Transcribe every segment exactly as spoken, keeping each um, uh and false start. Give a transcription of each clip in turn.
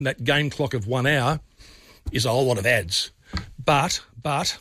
that game clock of one hour is a whole lot of ads. But, but,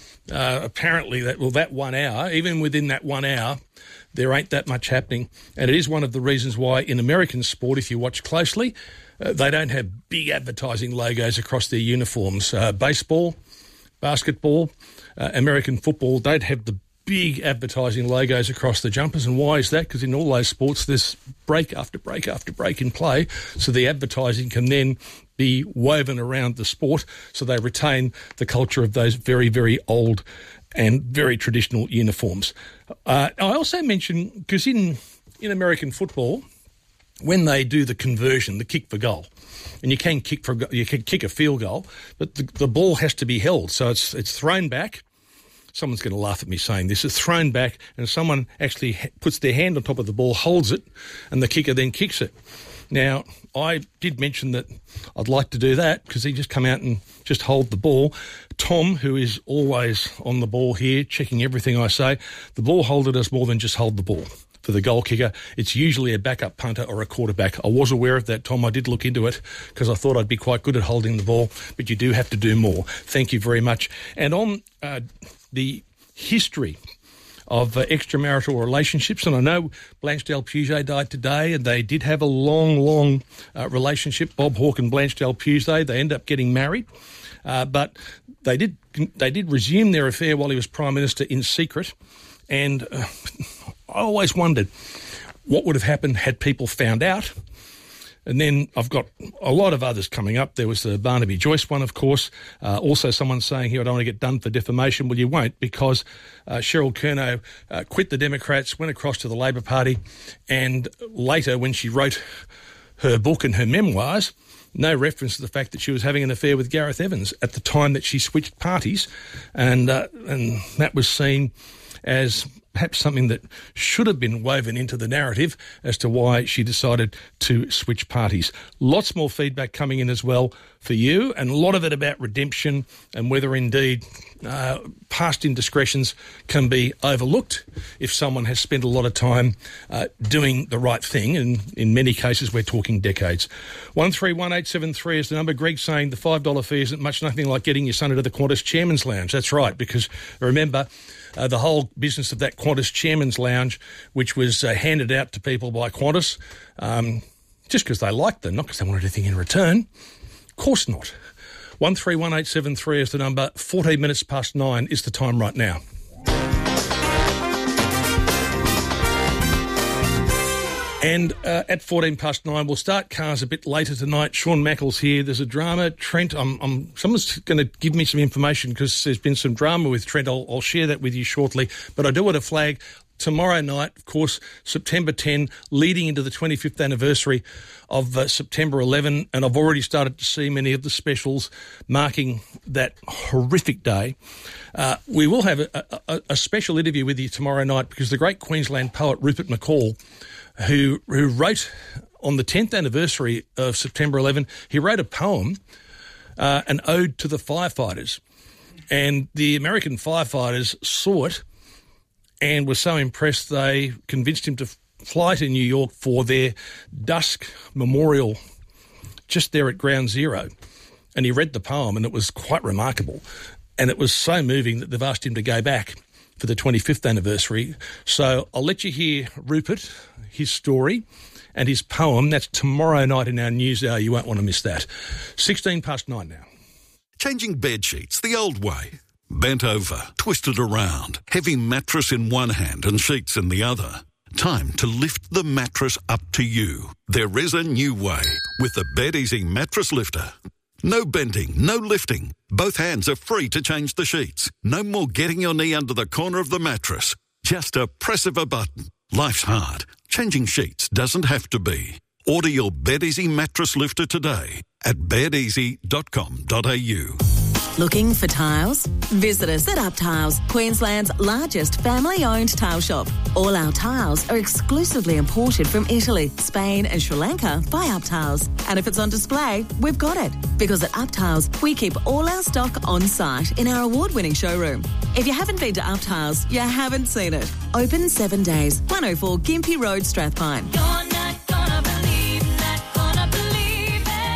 uh, apparently that, well, that one hour, even within that one hour, there ain't that much happening. And it is one of the reasons why in American sport, if you watch closely, uh, they don't have big advertising logos across their uniforms. Uh, baseball, basketball, uh, American football don't have the big advertising logos across the jumpers. And why is that? Because in all those sports, there's break after break after break in play. So the advertising can then be woven around the sport so they retain the culture of those very, very old and very traditional uniforms. Uh, I also mentioned, because in, in American football, when they do the conversion, the kick for goal, and you can kick for you can kick a field goal, but the, the ball has to be held. So it's it's thrown back. Someone's going to laugh at me saying this. It's thrown back, and someone actually puts their hand on top of the ball, holds it, and the kicker then kicks it. Now, I did mention that I'd like to do that because he just come out and just hold the ball. Tom, who is always on the ball here, checking everything I say, the ball holder does more than just hold the ball. For the goal kicker, it's usually a backup punter or a quarterback. I was aware of that, Tom. I did look into it because I thought I'd be quite good at holding the ball, but you do have to do more. Thank you very much. And on uh, the history of uh, extramarital relationships, and I know Blanche Del-Puget died today, and they did have a long, long uh, relationship, Bob Hawke and Blanche Del-Puget. They ended up getting married, uh, but they did they did resume their affair while he was Prime Minister in secret, and uh, I always wondered what would have happened had people found out. And then I've got a lot of others coming up. There was the Barnaby Joyce one, of course. Uh, also someone saying here, I don't want to get done for defamation. Well, you won't, because uh, Cheryl Curnow uh, quit the Democrats, went across to the Labor Party, and later when she wrote her book and her memoirs, no reference to the fact that she was having an affair with Gareth Evans at the time that she switched parties. And, uh, and that was seen as perhaps something that should have been woven into the narrative as to why she decided to switch parties. Lots more feedback coming in as well for you, and a lot of it about redemption and whether indeed uh, past indiscretions can be overlooked if someone has spent a lot of time uh, doing the right thing, and in many cases we're talking decades. one three one eight seven three is the number. Greg saying the five dollar fee isn't much, nothing like getting your son into the Qantas Chairman's Lounge. That's right, because remember, Uh, the whole business of that Qantas Chairman's Lounge, which was uh, handed out to people by Qantas, um, just because they liked them, not because they wanted anything in return. Of course not. one three one eight seven three is the number. fourteen minutes past nine is the time right now. And uh, at fourteen past nine, we'll start cars a bit later tonight. Sean Mackles here. There's a drama. Trent, I'm, I'm, someone's going to give me some information because there's been some drama with Trent. I'll, I'll share that with you shortly. But I do want to flag tomorrow night, of course, September tenth, leading into the twenty-fifth anniversary of uh, September eleventh. And I've already started to see many of the specials marking that horrific day. Uh, we will have a, a, a special interview with you tomorrow night because the great Queensland poet Rupert McCall, who who wrote on the tenth anniversary of September eleventh, he wrote a poem, uh, an ode to the firefighters. And the American firefighters saw it and were so impressed they convinced him to fly to New York for their dusk memorial just there at Ground Zero. And he read the poem and it was quite remarkable. And it was so moving that they've asked him to go back for the twenty-fifth anniversary. So I'll let you hear Rupert, his story and his poem. That's tomorrow night in our news hour. You won't want to miss that. sixteen past nine now. Changing bed sheets the old way. Bent over, twisted around, heavy mattress in one hand and sheets in the other. Time to lift the mattress up to you. There is a new way with the BedEasy Mattress Lifter. No bending, no lifting. Both hands are free to change the sheets. No more getting your knee under the corner of the mattress. Just a press of a button. Life's hard. Changing sheets doesn't have to be. Order your BedEasy Mattress Lifter today at bed easy dot com dot a u. Looking for tiles? Visit us at Up Tiles, Queensland's largest family-owned tile shop. All our tiles are exclusively imported from Italy, Spain and Sri Lanka by Up Tiles. And if it's on display, we've got it. Because at Up Tiles, we keep all our stock on site in our award-winning showroom. If you haven't been to Up Tiles, you haven't seen it. Open seven days. one oh four Gympie Road, Strathpine. You're not gonna believe, not gonna believe it.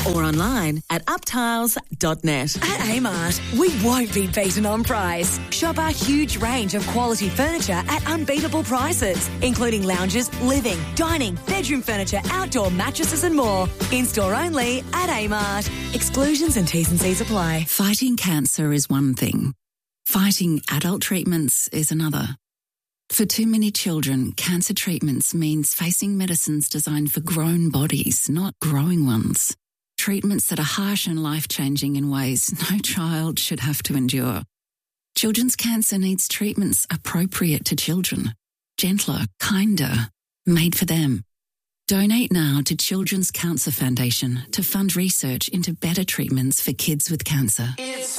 or online at uptiles dot net. At Amart, we won't be beaten on price. Shop our huge range of quality furniture at unbeatable prices, including lounges, living, dining, bedroom furniture, outdoor mattresses and more. In-store only at Amart. Exclusions and T's and C's apply. Fighting cancer is one thing. Fighting adult treatments is another. For too many children, cancer treatments means facing medicines designed for grown bodies, not growing ones. Treatments that are harsh and life-changing in ways no child should have to endure. Children's cancer needs treatments appropriate to children, gentler, kinder, made for them. Donate now to Children's Cancer Foundation to fund research into better treatments for kids with cancer. It's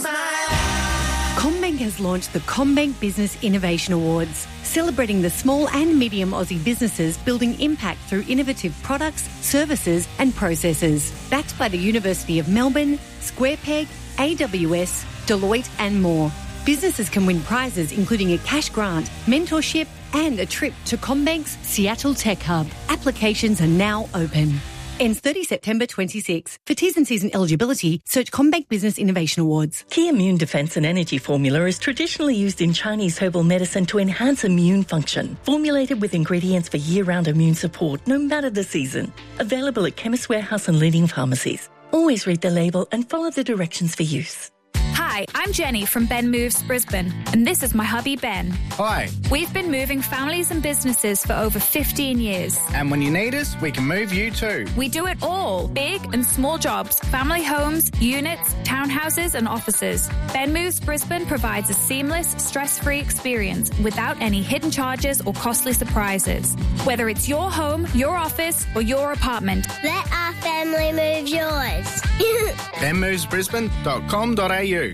CommBank has launched the CommBank Business Innovation Awards, celebrating the small and medium Aussie businesses building impact through innovative products, services and processes. Backed by the University of Melbourne, SquarePeg, A W S, Deloitte and more. Businesses can win prizes including a cash grant, mentorship and a trip to CommBank's Seattle Tech Hub. Applications are now open. Ends thirtieth September twenty-six. For T's and C's and eligibility, search CommBank Business Innovation Awards. Key Immune Defense and Energy Formula is traditionally used in Chinese herbal medicine to enhance immune function. Formulated with ingredients for year-round immune support, no matter the season. Available at Chemist Warehouse and leading pharmacies. Always read the label and follow the directions for use. Hi, I'm Jenny from Ben Moves Brisbane, and this is my hubby Ben. Hi. We've been moving families and businesses for over fifteen years. And when you need us, we can move you too. We do it all, big and small jobs, family homes, units, townhouses and offices. Ben Moves Brisbane provides a seamless, stress-free experience without any hidden charges or costly surprises. Whether it's your home, your office or your apartment. Let our family move yours. ben moves brisbane dot com dot a u.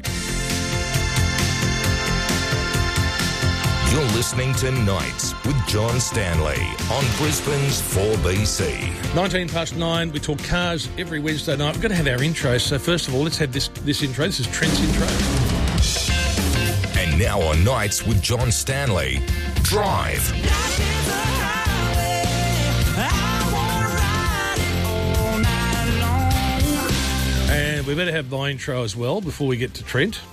You're listening to Nights with John Stanley on Brisbane's four B C. nineteen past nine, we talk cars every Wednesday night. We're going to have our intro. So first of all, let's have this, this intro. This is Trent's intro. And now on Nights with John Stanley, Drive. And we better have my intro as well before we get to Trent.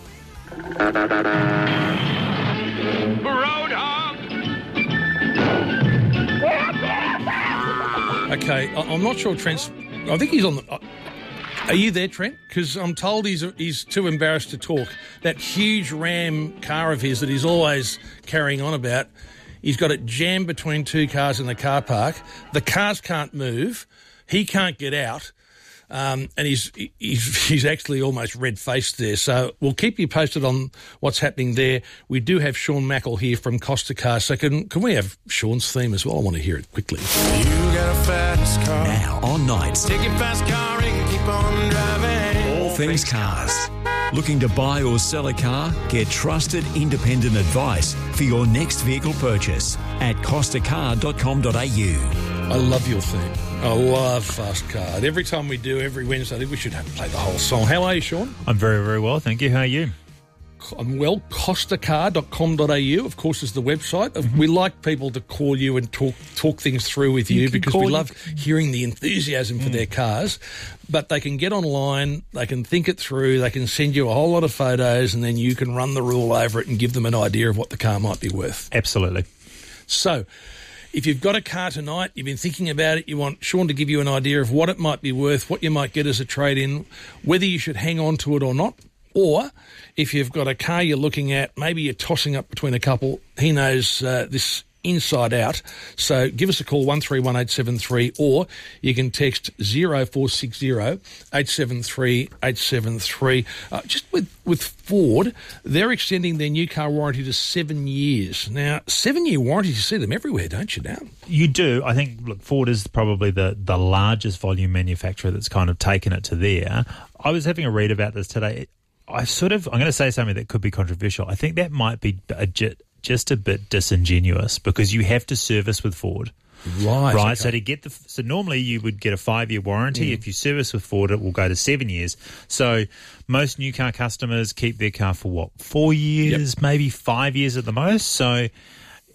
Okay, I- I'm not sure Trent's... I think he's on the... Uh, are you there, Trent? Because I'm told he's he's too embarrassed to talk. That huge Ram car of his that he's always carrying on about, he's got it jammed between two cars in the car park. The cars can't move. He can't get out. Um, and he's, he's he's actually almost red-faced there. So we'll keep you posted on what's happening there. We do have Sean Mackle here from Costa Car. So can can we have Sean's theme as well? I want to hear it quickly. You got a fast car. Now on Nights. Take your fast car and keep on driving. All things cars. Looking to buy or sell a car? Get trusted independent advice for your next vehicle purchase at costa car dot com dot a u. I love your theme. I love Fast Car. And every time we do, every Wednesday, I think we should have play the whole song. How are you, Sean? I'm very, very well, thank you. How are you? I'm well. costa car dot com dot a u, of course, is the website. Mm-hmm. We like people to call you and talk talk things through with you, you because we love you. hearing the enthusiasm mm. for their cars. But they can get online, they can think it through, they can send you a whole lot of photos, and then you can run the rule over it and give them an idea of what the car might be worth. Absolutely. So, if you've got a car tonight, you've been thinking about it, you want Sean to give you an idea of what it might be worth, what you might get as a trade-in, whether you should hang on to it or not, or if you've got a car you're looking at, maybe you're tossing up between a couple, he knows uh, this inside out. So give us a call, one three one eight seven three, or you can text zero four six zero eight seven three eight seven three. Uh, just with, with Ford, they're extending their new car warranty to seven years. Now, seven-year warranties, you see them everywhere, don't you, now? You do. I think, look, Ford is probably the, the largest volume manufacturer that's kind of taken it to there. I was having a read about this today. I sort of, I'm going to say something that could be controversial. I think that might be a j- just a bit disingenuous because you have to service with Ford. Right. Right. Okay. So to get the, so normally you would get a five-year warranty. Mm. If you service with Ford, it will go to seven years. So most new car customers keep their car for what, four years, yep. maybe five years at the most. So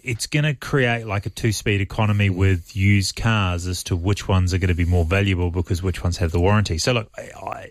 it's going to create like a two-speed economy with used cars as to which ones are going to be more valuable because which ones have the warranty. So look, I, I,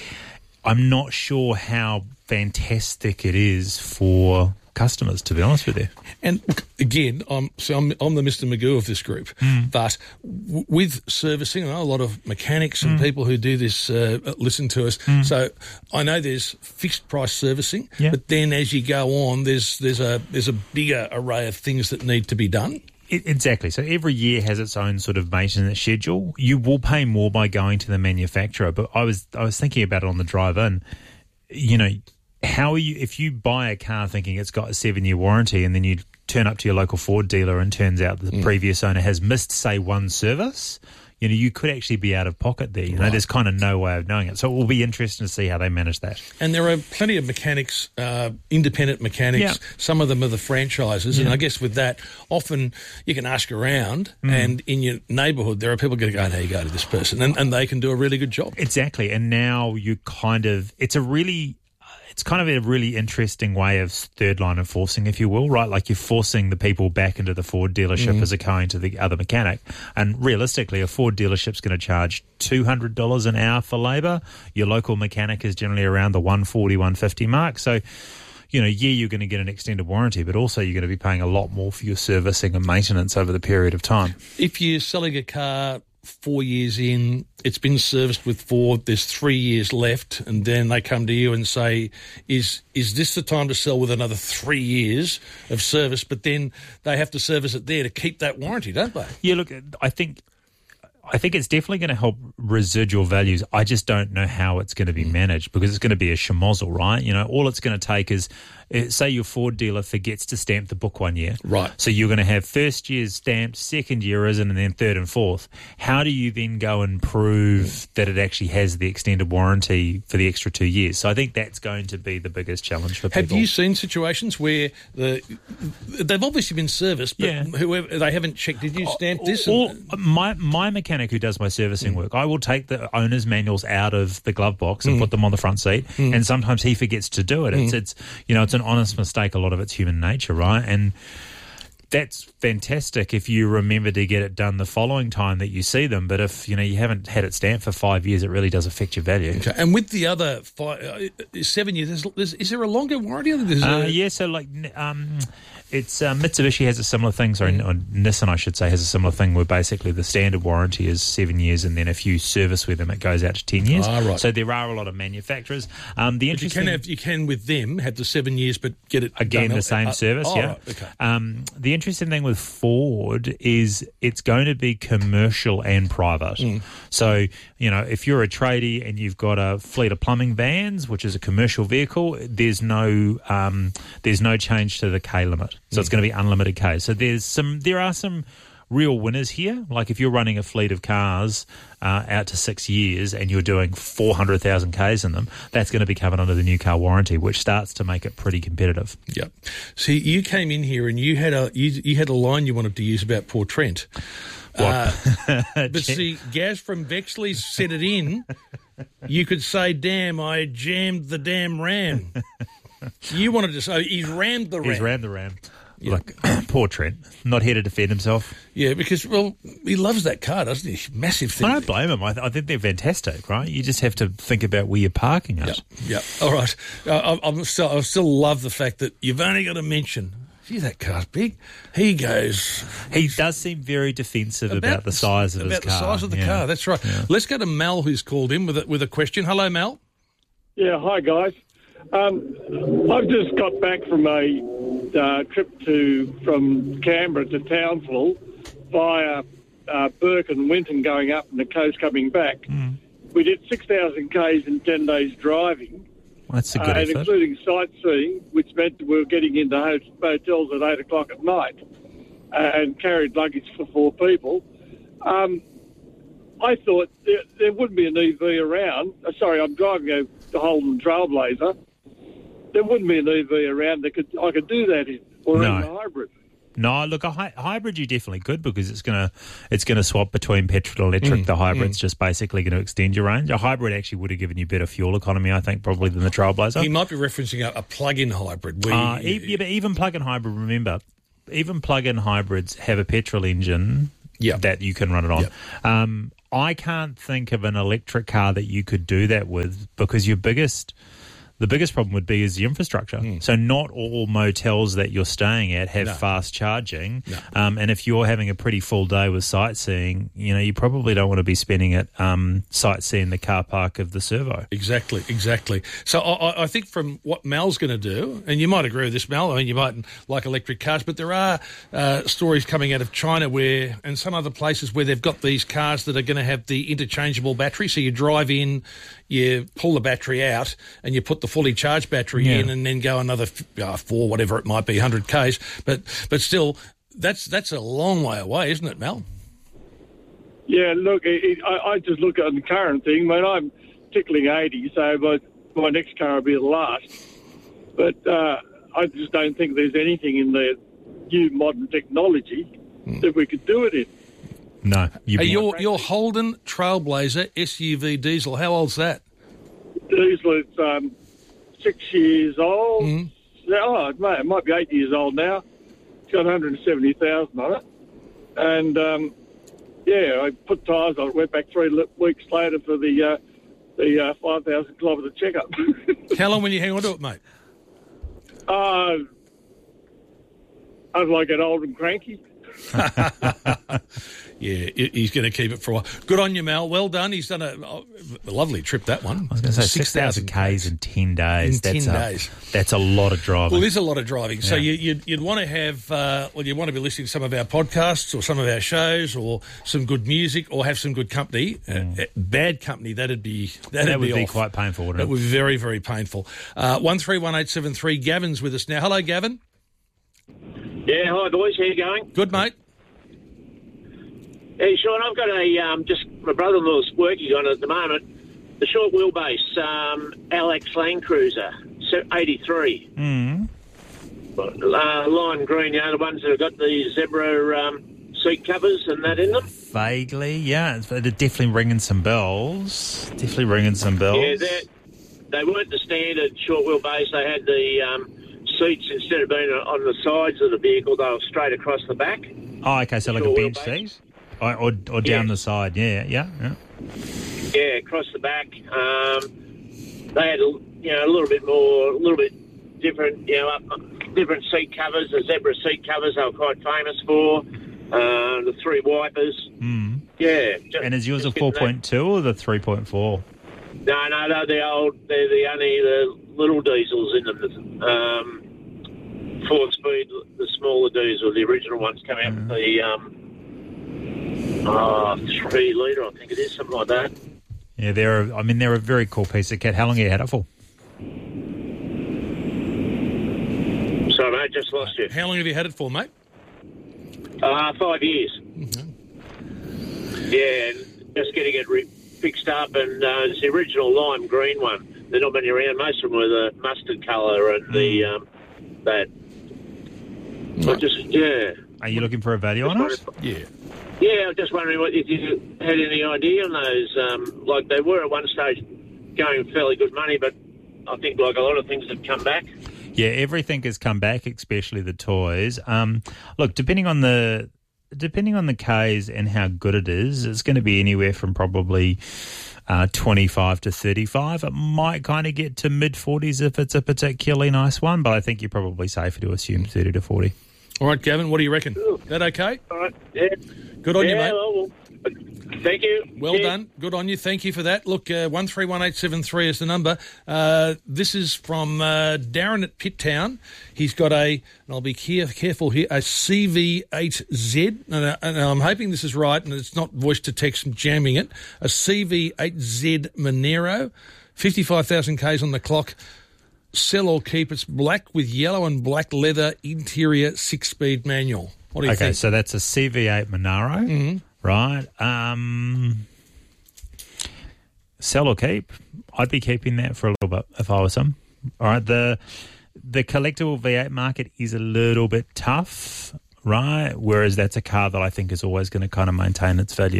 I'm not sure how fantastic it is for customers, to be honest with you. And again, I'm so I'm, I'm the Mister Magoo of this group, mm. but w- with servicing, I know a lot of mechanics and mm. people who do this uh, listen to us. Mm. So I know there's fixed price servicing, yeah. but then as you go on, there's there's a there's a bigger array of things that need to be done. It, exactly. So every year has its own sort of maintenance schedule. You will pay more by going to the manufacturer, but I was I was thinking about it on the drive in. You know, how are you if you buy a car thinking it's got a seven-year warranty and then you turn up to your local Ford dealer and turns out the mm. previous owner has missed, say, one service, you know, you could actually be out of pocket there. You know, right. There's kind of no way of knowing it. So it will be interesting to see how they manage that. And there are plenty of mechanics, uh, independent mechanics. Yeah. Some of them are the franchises. Yeah. And I guess with that, often you can ask around mm. and in your neighbourhood, there are people going to go, no, you go to this person. And, and they can do a really good job. Exactly. And now you kind of, it's a really... It's kind of a really interesting way of third line enforcing, if you will, right? Like you're forcing the people back into the Ford dealership mm-hmm. as a going to the other mechanic. And realistically, a Ford dealership's going to charge two hundred dollars an hour for labour. Your local mechanic is generally around the one forty, one fifty mark. So, you know, yeah, you're going to get an extended warranty, but also you're going to be paying a lot more for your servicing and maintenance over the period of time. If you're selling a car four years in, it's been serviced with Ford, there's three years left, and then they come to you and say, is is this the time to sell with another three years of service? But then they have to service it there to keep that warranty, don't they? Yeah, look, I think I think it's definitely going to help residual values. I just don't know how it's going to be managed because it's going to be a schmozzle, right? You know, all it's going to take is, say your Ford dealer forgets to stamp the book one year. Right. So you're going to have first year's stamped, second year isn't, and then third and fourth. How do you then go and prove mm. that it actually has the extended warranty for the extra two years? So I think that's going to be the biggest challenge for people. Have you seen situations where the they've obviously been serviced, but yeah. whoever they haven't checked, did you stamp this? Or, or my, my mechanic who does my servicing mm. work, I will take the owner's manuals out of the glove box and mm. put them on the front seat, mm. and sometimes he forgets to do it. It's, mm. it's you know, it's an honest mistake. A lot of it's human nature, right? And that's fantastic if you remember to get it done the following time that you see them. But if you know you haven't had it stamped for five years, it really does affect your value. Okay. And with the other five, uh, seven years, there's, there's, is there a longer warranty? Uh, a... Yeah, so like um, it's uh, Mitsubishi has a similar thing. Sorry, mm. or Nissan, I should say, has a similar thing where basically the standard warranty is seven years, and then if you service with them, it goes out to ten years. Ah, right. So there are a lot of manufacturers. Um, the but interesting you can have, you can with them have the seven years, but get it again done the same uh, service. Oh, yeah. Right. Okay. Um, the interesting thing with Ford is it's going to be commercial and private. Mm. So, you know, if you're a tradie and you've got a fleet of plumbing vans, which is a commercial vehicle, there's no um, there's no change to the K limit. So mm. it's going to be unlimited K. So there's some there are some real winners here. Like if you're running a fleet of cars uh, out to six years and you're doing four hundred thousand Ks in them, that's going to be covered under the new car warranty, which starts to make it pretty competitive. Yep. See, you came in here and you had a you, you had a line you wanted to use about poor Trent. Uh, but see, Gaz from Bexley said it in. You could say, damn, I jammed the damn ram. You wanted to say, he's rammed the ram. He's rammed the ram. Yeah. Look, poor Trent, not here to defend himself. Yeah, because, well, he loves that car, doesn't he? Massive thing. I don't blame him. I, th- I think they're fantastic, right? You just have to think about where you're parking it. Yeah, yeah. All right. Uh, I, I'm still, I still love the fact that you've only got to mention, gee, that car's big. He goes... He does seem very defensive about, about the size of his car. About the size of the yeah. car, that's right. Yeah. Let's go to Mel, who's called in with a, with a question. Hello, Mel. Yeah, hi, guys. Um, I've just got back from a uh, trip to from Canberra to Townsville via uh, Burke and Winton going up and the coast coming back. Mm. We did six thousand Ks in ten days driving. That's a good uh, effort. And including sightseeing, which meant we were getting into hotels at eight o'clock at night uh, and carried luggage for four people. Um, I thought there, there wouldn't be an E V around. Uh, sorry, I'm driving a Holden Trailblazer. There wouldn't be an E V around that could I could do that in, or no. even a hybrid. No, look, a hy- hybrid you definitely could because it's gonna it's gonna swap between petrol and electric. Mm, the hybrid's mm. just basically going to extend your range. A hybrid actually would have given you better fuel economy, I think, probably than the Trailblazer. He might be referencing a, a plug-in hybrid. Where uh, you, yeah, but even plug-in hybrid, remember, even plug-in hybrids have a petrol engine Yep. that you can run it on. Yep. Um, I can't think of an electric car that you could do that with, because your biggest, the biggest problem would be is the infrastructure. Mm. So not all motels that you're staying at have No. fast charging. No. Um, and if you're having a pretty full day with sightseeing, you know, you probably don't want to be spending it um, sightseeing the car park of the servo. Exactly, exactly. So I, I think from what Mal's going to do, and you might agree with this, Mal, I mean, you mightn't like electric cars, but there are uh, stories coming out of China where, and some other places where they've got these cars that are going to have the interchangeable battery. So you drive in, you pull the battery out, and you put the fully charged battery Yeah. in, and then go another uh, four, whatever it might be, one hundred kays. But but still, that's that's a long way away, isn't it, Mal? Yeah, look, it, it, I, I just look at the current thing. I mean, I'm tickling eighty, so my, my next car will be the last. But uh, I just don't think there's anything in the new modern technology mm. that we could do it in. No. You hey, your, your Holden Trailblazer S U V diesel, how old's that? Diesel is um, six years old. Mm. Oh, it might, it might be eight years old now. It's got one hundred seventy thousand on it. And, um, yeah, I put tyres on it, went back three li- weeks later for the uh, the uh, five thousand kilometre checkup. How long will you hang on to it, mate? Uh, as I get old and cranky. Yeah, he's going to keep it for a while. Good on you, Mal. Well done. He's done a, a lovely trip, that one. I was going to say six thousand kays in ten days. In that's ten a, days. That's a lot of driving. Well, it is a lot of driving. So Yeah. you, you'd, you'd want to have, uh, well, you want to be listening to some of our podcasts or some of our shows or some good music or have some good company. Mm. Uh, uh, bad company, that'd be that'd that would be, off. quite painful, wouldn't That it? would be very, very painful. Uh, one three one eight seven three. Gavin's with us now. Hello, Gavin. Yeah, hi boys, how you going? Good, mate. Hey, Sean, I've got a, um, just, my brother-in-law's working on it at the moment, the short wheelbase um, L X Land Cruiser, eighty-three. Mm. Uh, lime green, you know, the ones that have got the zebra um, seat covers and that in them. Vaguely, yeah. They're definitely ringing some bells. Definitely ringing some bells. Yeah, they weren't the standard short wheelbase. They had the um, seats, instead of being on the sides of the vehicle, they were straight across the back. Oh, okay, so like a bench seat? Or, or, or down Yeah. the side, yeah, yeah, yeah. Yeah, across the back. Um, they had, a, you know, a little bit more, a little bit different, you know, up, different seat covers. The zebra seat covers they were quite famous for. Uh, the three wipers. Mm. Yeah. Just, And is yours a just getting four point two or the three point four? that- No, no, they're the old, they're the only the little diesels in them. Um, four speed, the smaller diesel, the original ones come out with the um, oh, three litre, I think it is, something like that. Yeah, they're. A, I mean, they're a very cool piece of kit. How long have you had it for? Sorry, mate, just lost you. How long have you had it for, mate? Uh, five years. Mm-hmm. Yeah, and just getting it re- fixed up, and uh, it's the original lime green one. They're not many around. Most of them were the mustard colour and the um, that. But just yeah. Are you looking for a value on it? Yeah. Yeah, I'm just wondering what, if you had any idea on those. Um, like they were at one stage going fairly good money, but I think like a lot of things have come back. Yeah, everything has come back, especially the toys. Um, look, depending on the depending on the K's and how good it is, it's going to be anywhere from probably uh, twenty-five to thirty-five. It might kind of get to mid forties if it's a particularly nice one, but I think you're probably safer to assume thirty to forty. All right, Gavin, what do you reckon? That okay? All right, yeah. Good on yeah, you, mate. Well, well, thank you. Well Cheers. done. Good on you. Thank you for that. Look, uh, one three one eight seven three is the number. Uh, this is from uh, Darren at Pitt Town. He's got a, and I'll be care- careful here, a C V eight Z. And, uh, and I'm hoping this is right and it's not voice to text jamming it. A C V eight Z Monero, fifty-five thousand kays on the clock. Sell or keep. It's black with yellow and black leather interior six-speed manual. What do you okay, think? so that's a C V eight Monaro, Mhm. right? Um, sell or keep? I'd be keeping that for a little bit if I was him. All right, the the collectible V eight market is a little bit tough, right? Whereas that's a car that I think is always going to kind of maintain its value.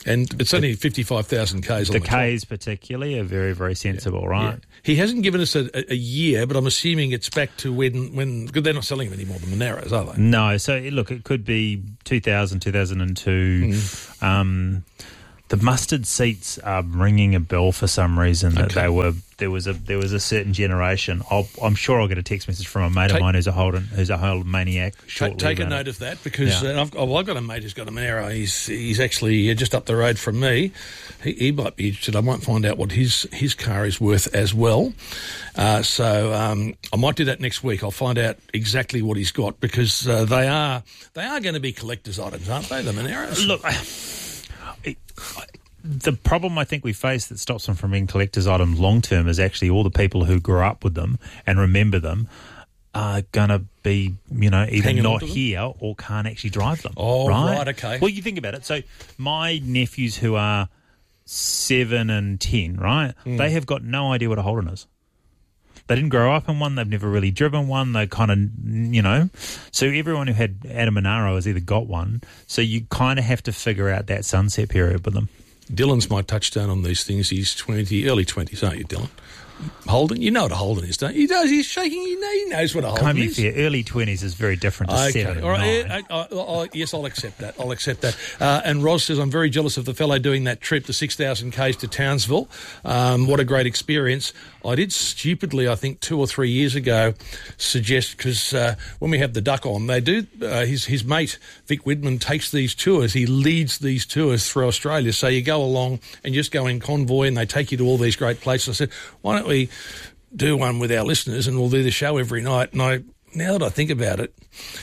And it's only fifty-five thousand Ks on The the clock. Ks particularly are very, very sensible, right? Yeah. He hasn't given us a, a, a year, but I'm assuming it's back to when, when because they're not selling them anymore, the Moneros, are they? No. So, look, it could be two thousand, two thousand two. Mm. Um, the mustard seats are ringing a bell for some reason that Okay. they were there was a there was a certain generation. I'll, I'm sure I'll get a text message from a mate Take- of mine who's a Holden who's a Holden maniac. Ta- Shortly take a about note it. of that because Yeah. uh, I've, well, I've got a mate who's got a Monero. He's he's actually just up the road from me. He, he might be interested. I might find out what his his car is worth as well. Uh, so um, I might do that next week. I'll find out exactly what he's got because uh, they are they are going to be collector's items, aren't they? The Moneros. Look. I, it, I, The problem I think we face that stops them from being collector's items long term is actually all the people who grew up with them and remember them are going to be, you know, either Hanging on not to them? here or can't actually drive them. Oh, right? right, okay. Well, you think about it. So my nephews who are seven and ten, right, Mm. they have got no idea what a Holden is. They didn't grow up in one. They've never really driven one. They kind of, you know. So everyone who had had a Monero has either got one. So you kind of have to figure out that sunset period with them. Dylan's my touchstone on these things. He's twenty, early twenties, aren't you, Dylan? Holden, you know what a Holden is, don't you? He does. He's shaking. He knows, he knows what a Holden Can't be is. fair. Early twenties is very different to Okay, seven and all right. nine. I, I, I, yes, I'll accept that. I'll accept that. Uh, and Ros says, I'm very jealous of the fellow doing that trip, the six thousand Ks to Townsville. Um, what a great experience. I did stupidly, I think, two or three years ago, suggest, because uh, when we have the duck on, they do, uh, his, his mate, Vic Widman, takes these tours. He leads these tours through Australia. So you go along and just go in convoy and they take you to all these great places. I said, why don't we do one with our listeners and we'll do the show every night. And I, now that I think about it,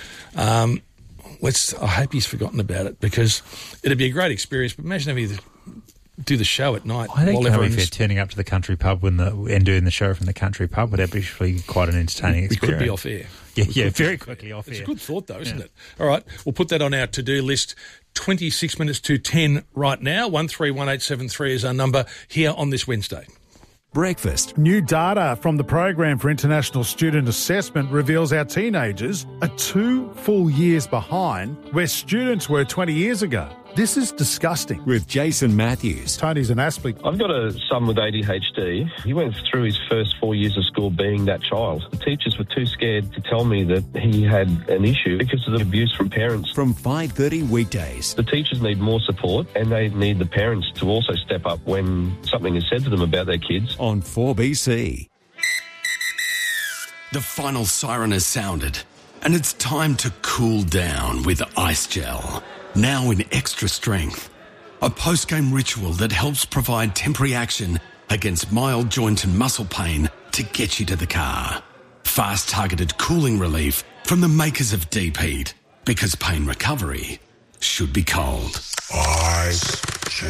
um, let's, I hope he's forgotten about it because it'd be a great experience. But imagine having to do the show at night I think while maybe if you're everyone's... turning up to the country pub when the, and doing the show from the country pub would actually quite an entertaining We experience. could be off air. Yeah, We yeah, could- very quickly off It's air. a good thought, though, isn't Yeah. it? All right, we'll put that on our to-do list. twenty-six minutes to ten right now. one three one eight seven three is our number here on this Wednesday. Breakfast. New data from the Program for International Student Assessment reveals our teenagers are two full years behind where students were twenty years ago. This is disgusting. With Jason Matthews. Tony's an Aspley. I've got a son with A D H D. He went through his first four years of school being that child. The teachers were too scared to tell me that he had an issue because of the abuse from parents. From five thirty weekdays. The teachers need more support and they need the parents to also step up when something is said to them about their kids. On four B C. The final siren has sounded, and it's time to cool down with Ice Gel. Now in extra strength. A post-game ritual that helps provide temporary action against mild joint and muscle pain to get you to the car. Fast targeted cooling relief from the makers of Deep Heat. Because pain recovery should be cold. Ice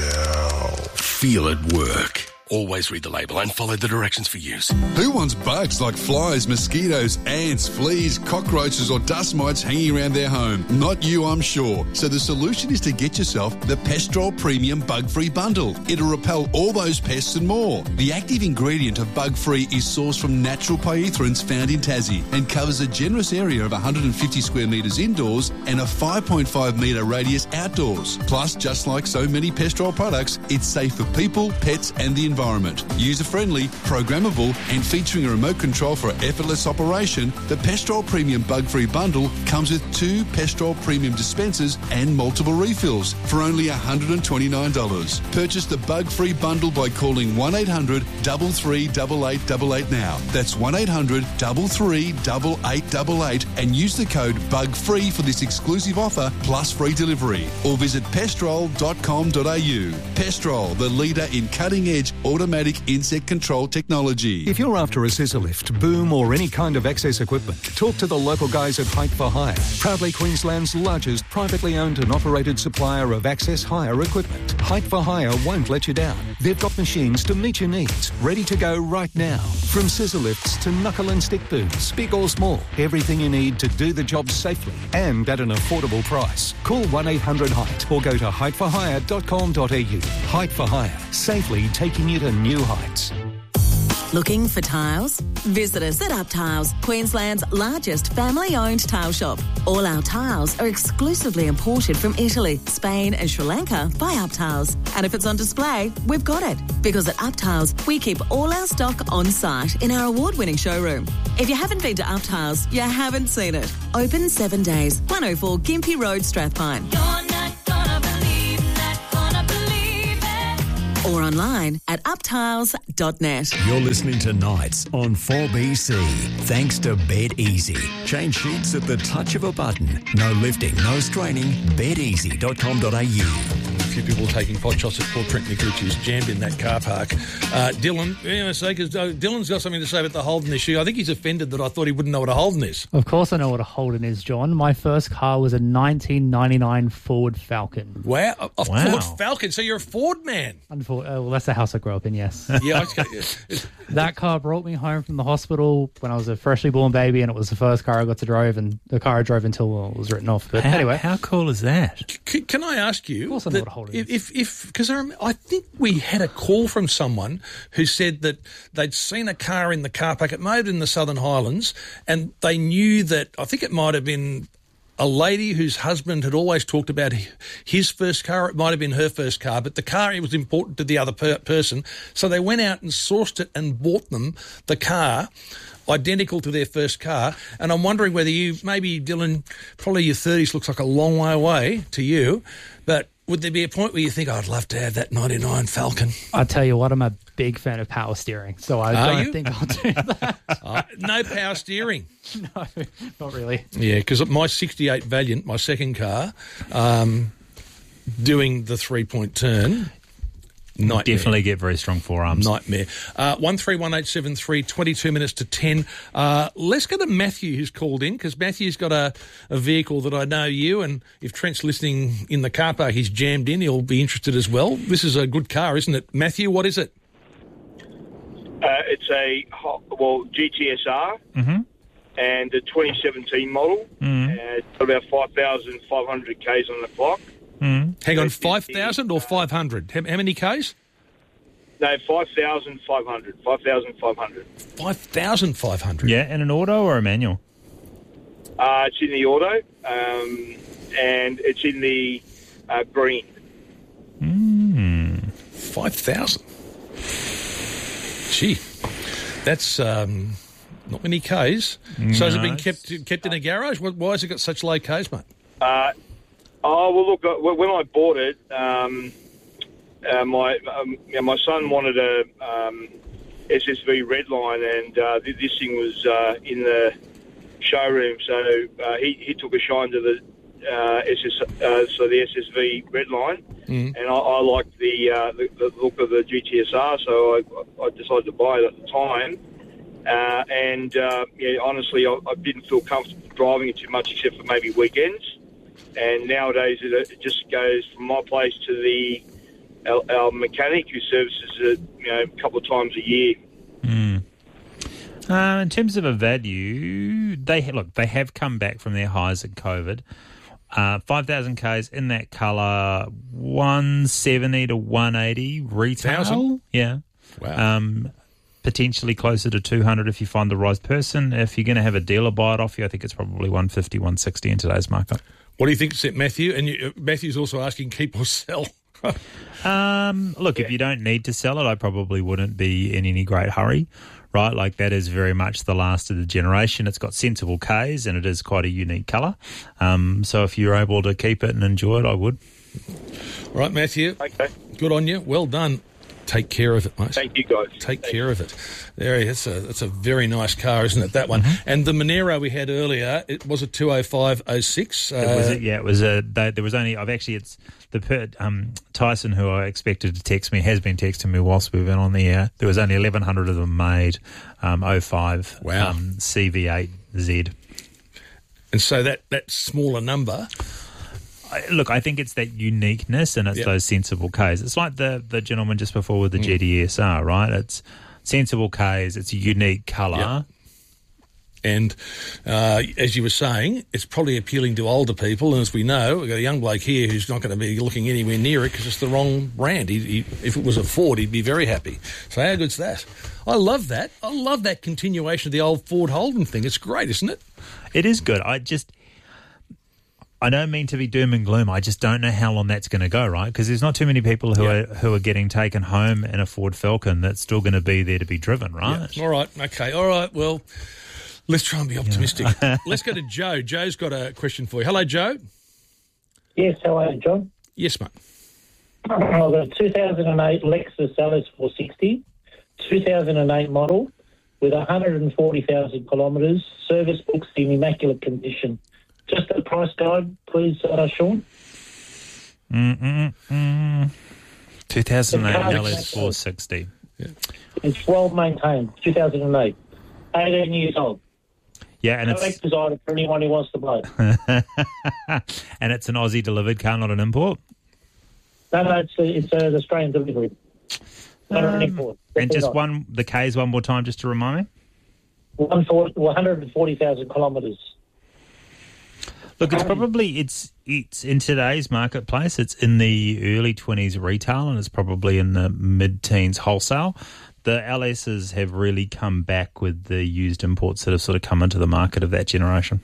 Gel. Feel it work. Always read the label and follow the directions for use. Who wants bugs like flies, mosquitoes, ants, fleas, cockroaches or dust mites hanging around their home? Not you, I'm sure. So the solution is to get yourself the Pestrol Premium Bug-Free Bundle. It'll repel all those pests and more. The active ingredient of Bug-Free is sourced from natural pyrethroids found in Tassie and covers a generous area of one hundred fifty square metres indoors and a five point five metre radius outdoors. Plus, just like so many Pestrol products, it's safe for people, pets and the environment. User-friendly, programmable and featuring a remote control for effortless operation, the Pestrol Premium Bug-Free Bundle comes with two Pestrol Premium dispensers and multiple refills for only one hundred twenty-nine dollars. Purchase the Bug-Free Bundle by calling one eight hundred, three three eight eight eight eight now. That's one eight hundred, three three eight eight eight eight and use the code BUGFREE for this exclusive offer plus free delivery. Or visit pestrol dot com dot a u. Pestrol, the leader in cutting-edge automatic insect control technology. If you're after a scissor lift, boom or any kind of access equipment, talk to the local guys at Height for Hire. Proudly Queensland's largest privately owned and operated supplier of access hire equipment. Height for Hire won't let you down. They've got machines to meet your needs, ready to go right now. From scissor lifts to knuckle and stick booms, big or small, everything you need to do the job safely and at an affordable price. Call one eight hundred height or go to height for hire dot com dot a u. Height for Hire, safely taking you to new heights. Looking for tiles? Visit us at UpTiles, Queensland's largest family-owned tile shop. All our tiles are exclusively imported from Italy, Spain and Sri Lanka by UpTiles. And if it's on display, we've got it. Because at UpTiles, we keep all our stock on site in our award-winning showroom. If you haven't been to UpTiles, you haven't seen it. Open seven days, one oh four Gympie Road, Strathpine. Or online at uptiles dot net. You're listening to Nights on four B C. Thanks to Bed Easy. Change sheets at the touch of a button. No lifting, no straining. bed easy dot com dot a u. A few people taking pot shots at poor Trent Nicholich, who's jammed in that car park. Uh, Dylan, you know, say, because uh, Dylan's got something to say about the Holden issue. I think he's offended that I thought he wouldn't know what a Holden is. Of course I know what a Holden is, John. My first car was a nineteen ninety-nine Ford Falcon. Wow, a, a Wow. Ford Falcon. So you're a Ford man. Unfor- uh, well, that's the house I grew up in, yes. Yeah, okay. That car brought me home from the hospital when I was a freshly born baby, and it was the first car I got to drive, and the car I drove until well, it was written off. But how, anyway. How cool is that? C- can I ask you? Of course I know what a Holden is. If, if, because I, rem- I think we had a call from someone who said that they'd seen a car in the car park. It may have been in the Southern Highlands, and they knew that, I think it might have been a lady whose husband had always talked about his first car. It might have been her first car, but the car was important to the other per- person. So they went out and sourced it and bought them the car, identical to their first car. And I'm wondering whether you, maybe Dylan, probably your thirties looks like a long way away to you, but would there be a point where you think, oh, I'd love to have that ninety-nine Falcon? I tell you what, I'm a big fan of power steering, so I Are don't you? think I'll do that. uh, no power steering. No, not really. Yeah, because my sixty-eight Valiant, my second car, um, doing the three-point turn, nightmare. Definitely get very strong forearms. Nightmare. Uh, one three one eight seven three, twenty-two minutes to ten. Uh, let's go to Matthew, who's called in, because Matthew's got a, a vehicle that I know you, and if Trent's listening in the car park, he's jammed in, he'll be interested as well. This is a good car, isn't it? Matthew, what is it? Uh, it's a, ho- well, G T S R. Mm-hmm. And a twenty seventeen model. Mm. Uh, it's got about five thousand five hundred kays on the clock. Mm. Hang on, five thousand or five hundred? How, how many Ks? No, five thousand five hundred. five thousand five hundred. five thousand five hundred? Yeah, in an auto or a manual? Uh, it's in the auto, um, and it's in the uh, green. Mm. five thousand? Gee, that's um, not many Ks. So has it been kept kept in a garage? Why has it got such low Ks, mate? Uh, oh, well, look, uh, when I bought it, um, uh, my um, yeah, my son wanted a um, S S V Redline, and uh, this thing was uh, in the showroom, so uh, he, he took a shine to the uh, S S, uh, so the S S V Redline, Mm. and I, I liked the, uh, the the look of the G T S R, so I, I decided to buy it at the time. Uh, and uh, yeah, honestly, I, I didn't feel comfortable driving it too much, except for maybe weekends. And nowadays, it, it just goes from my place to the our, our mechanic, who services it, you know, a couple of times a year. Mm. Uh, in terms of a value, they look they have come back from their highs in COVID. Uh, five thousand Ks in that colour, one seventy to one eighty retail. Thousand? Yeah. Wow. Um, potentially closer to two hundred if you find the right person. If you're going to have a dealer buy it off you, I think it's probably one fifty, one sixty in today's market. What do you think, Matthew? And you, Matthew's also asking, keep or sell? um, look, if you don't need to sell it, I probably wouldn't be in any great hurry, right? Like, that is very much the last of the generation. It's got sensible Ks, and it is quite a unique colour. Um, so if you're able to keep it and enjoy it, I would. All right, Matthew. Okay. Good on you. Well done. Take care of it, mate. Thank you, guys. Take Thank care you. of it. There he is. It's a, it's a very nice car, isn't it, that one? Mm-hmm. And the Monero we had earlier, it was a two oh five oh six. Uh, it was a, yeah, it was a. They, there was only. I've actually. It's the um, Tyson, who I expected to text me, has been texting me whilst we've been on the air. There was only eleven hundred of them made. Um, oh five. Wow. Um, C V eight Z. And so that that smaller number. I, look, I think it's that uniqueness, and it's yep. those sensible Ks. It's like the the gentleman just before with the mm. G T S R, right? It's sensible Ks. It's a unique colour. Yep. And uh, as you were saying, it's probably appealing to older people. And as we know, we've got a young bloke here who's not going to be looking anywhere near it because it's the wrong brand. He, he, if it was a Ford, he'd be very happy. So how good's that? I love that. I love that continuation of the old Ford Holden thing. It's great, isn't it? It is good. I just... I don't mean to be doom and gloom. I just don't know how long that's going to go, right? Because there's not too many people who yeah. are who are getting taken home in a Ford Falcon that's still going to be there to be driven, right? Yeah. All right. Okay. All right. Well, let's try and be optimistic. Yeah. Let's go to Joe. Joe's got a question for you. Hello, Joe. Yes. How are you, John? Yes, mate. I've got a two thousand eight Lexus L S four sixty, two thousand eight model with one hundred forty thousand kilometres, service books in immaculate condition. Just a price guide, please, uh, Sean. Mm-mm-mm. two thousand eight L S four sixty. Yeah. It's well maintained, two thousand eight. eighteen years old. Yeah, and Collector's it's... item for anyone who wants to buy it. And it's an Aussie delivered car, not an import? No, no, it's, a, it's an Australian delivery. Not Um, an import. and just not. one, the K's one more time, just to remind me. one hundred forty thousand kilometres. Look, it's probably, it's it's in today's marketplace, it's in the early twenties retail and it's probably in the mid-teens wholesale. The L S's have really come back with the used imports that have sort of come into the market of that generation.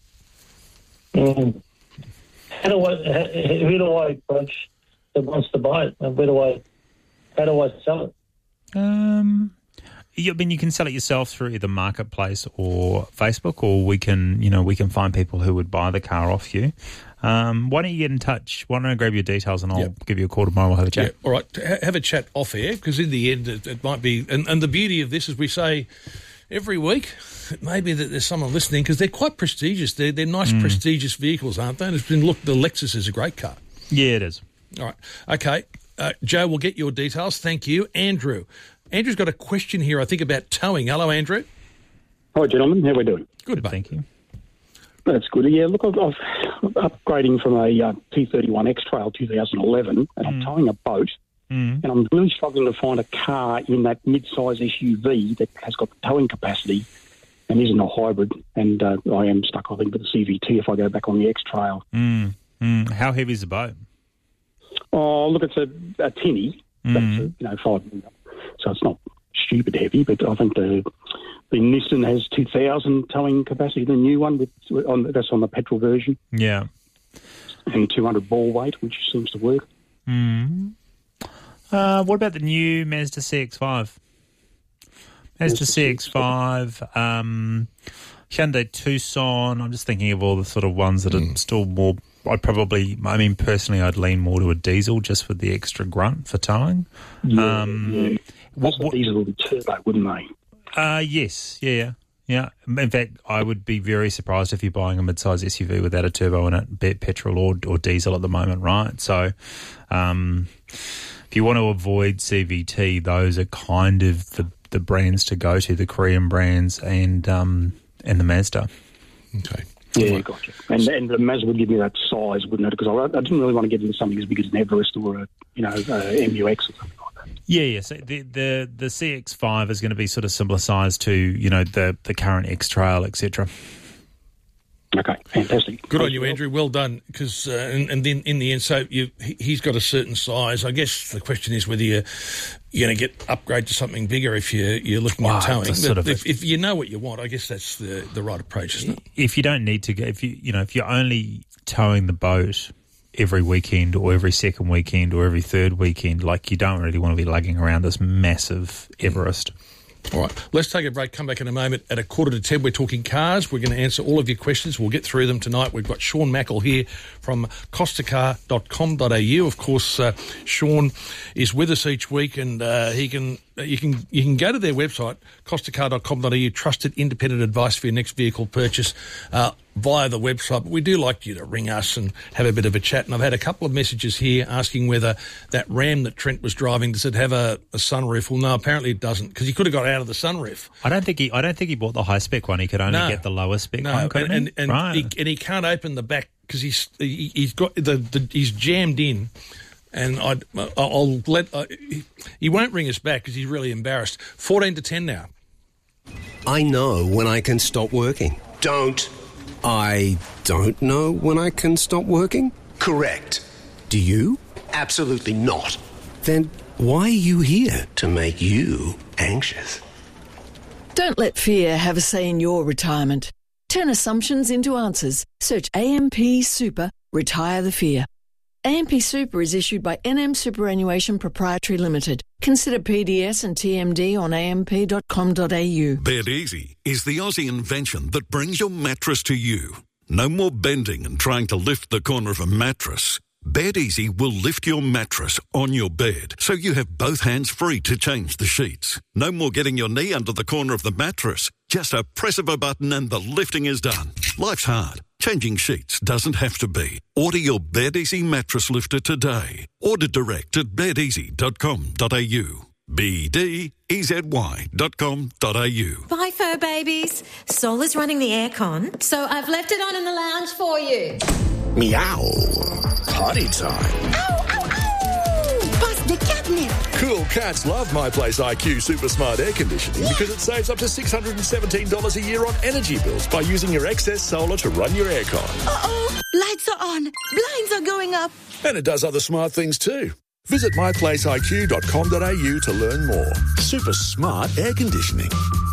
Mm. How do I, who do I approach that wants to buy it? And where do I, how do I sell it? Um... I mean, you can sell it yourself through either Marketplace or Facebook, or we can, you know, we can find people who would buy the car off you. Um, why don't you get in touch? Why don't I grab your details and I'll yep. give you a call tomorrow. We'll have a chat. Yeah, all right, have a chat off air, because in the end it, it might be, and, and the beauty of this is we say every week, it may be that there's someone listening, because they're quite prestigious. They're, they're nice, mm. prestigious vehicles, aren't they? And it's been, look, the Lexus is a great car. Yeah, it is. All right, okay. Uh, Joe, we'll get your details. Thank you. Andrew. Andrew's got a question here, I think, about towing. Hello, Andrew. Hi, gentlemen. How are we doing? Good, mate. Thank you. That's good. Yeah, look, I've, I've I'm upgrading from a uh, T thirty-one X-Trail two thousand eleven, and mm. I'm towing a boat, mm. and I'm really struggling to find a car in that mid-size S U V that has got the towing capacity and isn't a hybrid, and uh, I am stuck, I think, with the C V T if I go back on the X-Trail. Mm. Mm. How heavy is the boat? Oh, look, it's a, a tinny. Mm. That's, a, you know, five million. So it's not stupid heavy, but I think the the Nissan has two thousand towing capacity, the new one, with on that's on the petrol version. Yeah. And two hundred ball weight, which seems to work. Mm. Uh, what about the new Mazda C X five? Mazda C X five, um, Hyundai Tucson. I'm just thinking of all the sort of ones that mm. are still more... I'd probably, I mean, personally, I'd lean more to a diesel just with the extra grunt for towing. Yeah, um, yeah. What, what diesel would be turbo, wouldn't they? Uh, yes, yeah, yeah. In fact, I would be very surprised if you're buying a mid-size S U V without a turbo in it, be it petrol or, or diesel at the moment, right? So um, if you want to avoid C V T, those are kind of the, the brands to go to, the Korean brands and um, and the Mazda. Okay. Yeah, gotcha. And, and the Mazda would give me that size, wouldn't it? Because I, I didn't really want to get into something as big as an Everest or a, you know, a M U X or something like that. Yeah, yeah. So the the the C X five is going to be sort of similar size to, you know, the the current X-Trail, et cetera. Okay, fantastic. Good on you, Andrew. Well done. Because uh, and, and then in the end, so you, he, he's got a certain size. I guess the question is whether you're, you're going to get upgrade to something bigger if you're you're looking Wow, at towing. sort But of if, a- if you know what you want, I guess that's the the right approach, isn't it? If you don't need to go, if you you know, if you're only towing the boat every weekend or every second weekend or every third weekend, like you don't really want to be lugging around this massive Everest. All right, let's take a break, come back in a moment. At a quarter to ten, we're talking cars. We're going to answer all of your questions. We'll get through them tonight. We've got Sean Mackle here from costa car dot com dot a u. Of course, uh, Sean is with us each week, and uh, he can you can you can go to their website, costa car dot com dot a u, trusted independent advice for your next vehicle purchase uh, via the website. But we do like you to ring us and have a bit of a chat. And I've had a couple of messages here asking whether that Ram that Trent was driving, does it have a, a sunroof? Well, no, apparently it doesn't, because he could have got out of the sunroof. I don't think he. I don't think he bought the high spec one. He could only No. get the lower spec No, one. and couldn't and, he? and, right. he, and he can't open the back because he's he, he's got the, the he's jammed in, and I'd, I'll let uh, he, he won't ring us back because he's really embarrassed. Fourteen to ten now. I know when I can stop working. Don't. I don't know when I can stop working? Correct. Do you? Absolutely not. Then why are you here? To make you anxious. Don't let fear have a say in your retirement. Turn assumptions into answers. Search A M P Super, Retire the Fear. A M P Super is issued by N M Superannuation Proprietary Limited. Consider P D S and T M D on a m p dot com dot a u. Bed Easy is the Aussie invention that brings your mattress to you. No more bending and trying to lift the corner of a mattress. Bed Easy will lift your mattress on your bed so you have both hands free to change the sheets. No more getting your knee under the corner of the mattress. Just a press of a button and the lifting is done. Life's hard. Changing sheets doesn't have to be. Order your Bed Easy mattress lifter today. Order direct at bed easy dot com dot a u. b d e z y dot com dot a u. Bye, fur babies. Sol is running the aircon, so I've left it on in the lounge for you. Meow. Potty time. Ow, ow, ow! Bust the catnip. Cool cats love My Place I Q Super Smart Air Conditioning because it saves up to six hundred seventeen dollars a year on energy bills by using your excess solar to run your aircon. Uh-oh, lights are on, blinds are going up. And it does other smart things too. Visit my place I Q dot com dot a u to learn more. Super smart air conditioning.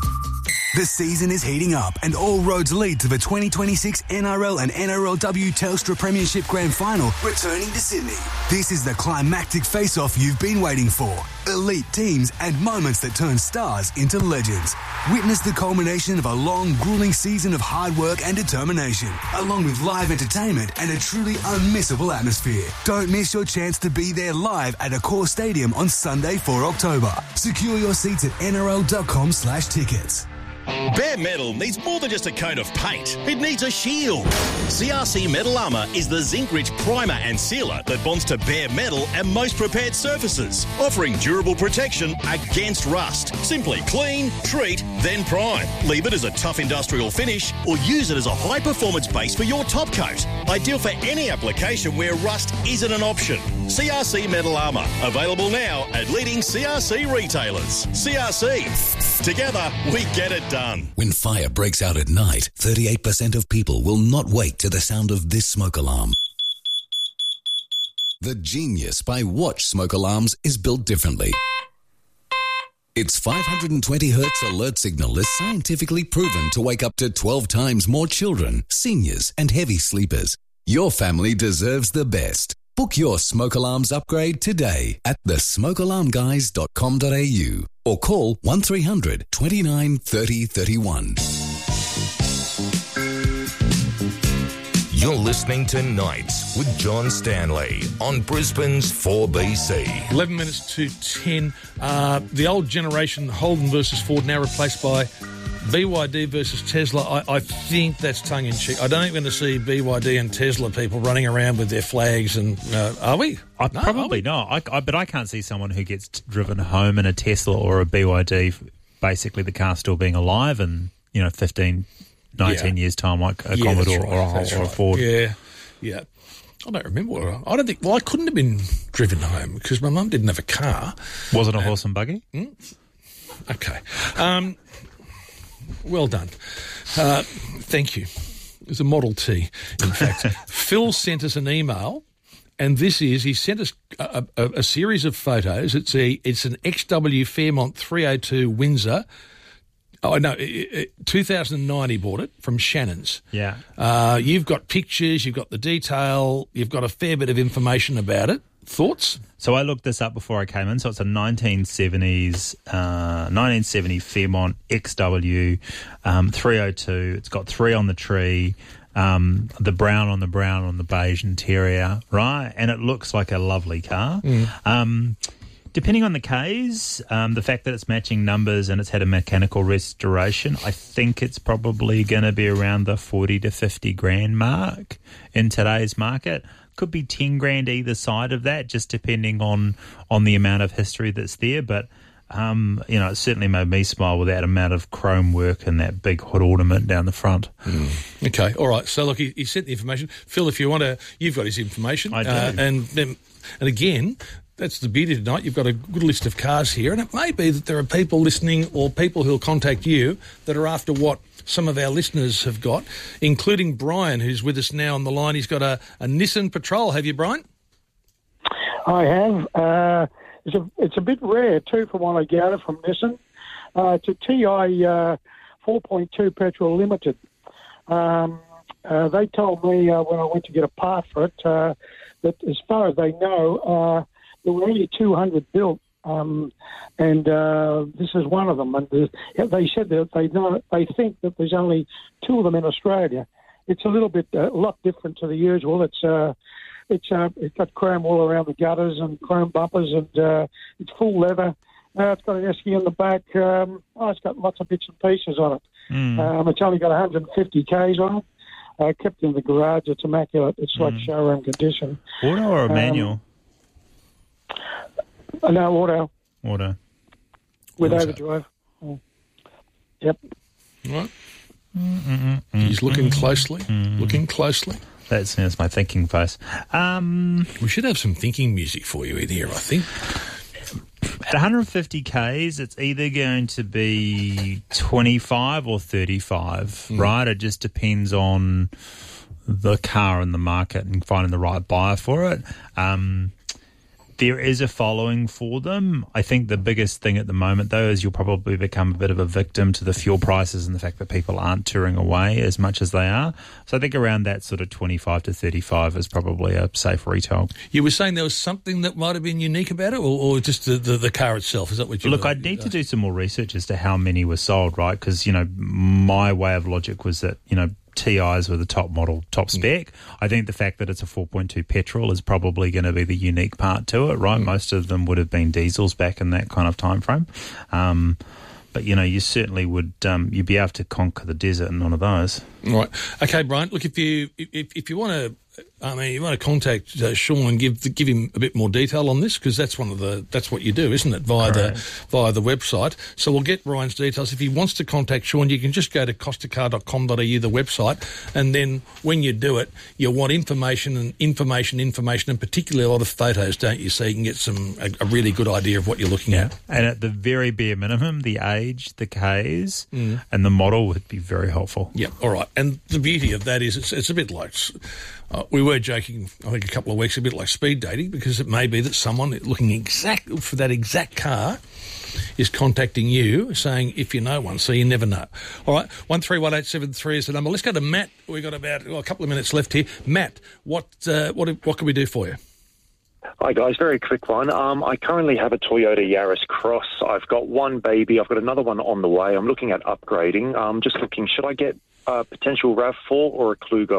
The season is heating up and all roads lead to the twenty twenty-six N R L and N R L W Telstra Premiership Grand Final returning to Sydney. This is the climactic face-off you've been waiting for. Elite teams and moments that turn stars into legends. Witness the culmination of a long, grueling season of hard work and determination, along with live entertainment and a truly unmissable atmosphere. Don't miss your chance to be there live at Accor Stadium on Sunday, fourth of October. Secure your seats at n r l dot com slash tickets. Bare Metal needs more than just a coat of paint. It needs a shield. C R C Metal Armour is the zinc-rich primer and sealer that bonds to bare metal and most prepared surfaces, offering durable protection against rust. Simply clean, treat, then prime. Leave it as a tough industrial finish or use it as a high-performance base for your top coat. Ideal for any application where rust isn't an option. C R C Metal Armour. Available now at leading C R C retailers. C R C. Together, we get it done. When fire breaks out at night, thirty-eight percent of people will not wake to the sound of this smoke alarm. The genius by Watch Smoke Alarms is built differently. Its five hundred twenty hertz alert signal is scientifically proven to wake up to twelve times more children, seniors, and heavy sleepers. Your family deserves the best. Book your smoke alarms upgrade today at the smoke alarm guys dot com dot a u or call one three hundred twenty-nine thirty thirty-one. You're listening to Nights with John Stanley on Brisbane's four B C. eleven minutes to ten. Uh, the old generation Holden versus Ford now replaced by B Y D versus Tesla. I, I think that's tongue-in-cheek. I don't think we're going to see B Y D and Tesla people running around with their flags. And uh, are we? I, no, probably not. I, I, but I can't see someone who gets driven home in a Tesla or a B Y D, basically the car still being alive in, you know, fifteen, nineteen yeah. years' time, like a yeah, Commodore right, or, a, or right. a Ford. Yeah, yeah. I don't remember. What I, I don't think... Well, I couldn't have been driven home because my mum didn't have a car. Was it a horse and buggy? Hmm? Okay. Um... Well done. Uh, thank you. It was a Model T, in fact. Phil sent us an email, and this is, he sent us a, a, a series of photos. It's a it's an X W Fairmont three oh two Windsor. Oh, no, it, it, two thousand nine he bought it from Shannon's. Yeah. Uh, you've got pictures, you've got the detail, you've got a fair bit of information about it. Thoughts? So I looked this up before I came in. So it's a nineteen seventies, uh, nineteen seventy Fairmont X W um, three oh two. It's got three on the tree, um, the brown on the brown on the beige interior, right? And it looks like a lovely car. Mm. Um, depending on the Ks, um, the fact that it's matching numbers and it's had a mechanical restoration, I think it's probably going to be around the forty to fifty grand mark in today's market. Could be ten grand either side of that, just depending on, on the amount of history that's there. But, um, you know, it certainly made me smile with that amount of chrome work and that big hood ornament down the front. Mm. Okay, all right. So, look, he, he sent the information. Phil, if you want to, you've got his information. I do. Uh, and, then, and again, that's the beauty tonight. You've got a good list of cars here, and it may be that there are people listening or people who'll contact you that are after what some of our listeners have got, including Brian, who's with us now on the line. He's got a, a Nissan Patrol. Have you, Brian? I have. Uh, it's, a, it's a bit rare, two for one I got it from Nissan. Uh, it's a T I uh, four point two petrol limited. Um, uh, they told me uh, when I went to get a part for it uh, that as far as they know, uh, there were only two hundred built, um, and uh, this is one of them. And they said that they know, they think that there's only two of them in Australia. It's a little bit, a lot different to the usual. It's uh, it's uh, it's got chrome all around the gutters and chrome bumpers, and uh, it's full leather. Uh, it's got an esky in the back. Um, oh, it's got lots of bits and pieces on it. Mm. Um, it's only got one hundred fifty kays on it. I uh, kept it in the garage. It's immaculate. It's like mm. showroom condition. Auto or a Um, manual? Uh, no, auto. Auto. With Auto. overdrive. Mm. Yep. Right. Mm-mm-mm. He's looking closely. Mm. Looking closely. That's, that's my thinking face. Um, we should have some thinking music for you in here, I think. At one hundred fifty kays, it's either going to be twenty-five or thirty-five, mm. right? It just depends on the car and the market and finding the right buyer for it. Um, there is a following for them. I think the biggest thing at the moment, though, is you'll probably become a bit of a victim to the fuel prices and the fact that people aren't touring away as much as they are. So I think around that sort of twenty-five to thirty-five is probably a safe retail. You were saying there was something that might have been unique about it, or, or just the, the, the car itself? Is that what you Look, I'd need to do some more research as to how many were sold, right? Because, you know, my way of logic was that, you know, T Is were the top model, top spec. Mm. I think the fact that it's a four point two petrol is probably going to be the unique part to it, right? Mm. Most of them would have been diesels back in that kind of time frame. Um, but, you know, you certainly would, um, you'd be able to conquer the desert in one of those. Right. Okay, Brian, look, if you if, if you want to, I mean, you want to contact uh, Sean and give give him a bit more detail on this, because that's one of the that's what you do, isn't it? Via Correct. the via the website. So we'll get Brian's details. If he wants to contact Sean, you can just go to costa car dot com dot a u, the website, and then when you do it, you'll want information and information, information, and particularly a lot of photos, don't you? So you can get some a, a really good idea of what you're looking at. And at the very bare minimum, the age, the Ks, Mm. and the model would be very helpful. Yeah. All right. And the beauty of that is it's it's a bit like. Uh, we were joking, I think, a couple of weeks, a bit like speed dating, because it may be that someone looking exact for that exact car is contacting you saying, if you know one, so you never know. All right, one three one eight seven three is the number. Let's go to Matt. We've got about well, a couple of minutes left here. Matt, what uh, what what can we do for you? Hi guys, very quick one. Um, I currently have a Toyota Yaris Cross. I've got one baby. I've got another one on the way. I'm looking at upgrading. I'm just looking, should I get a potential RAV four or a Kluger?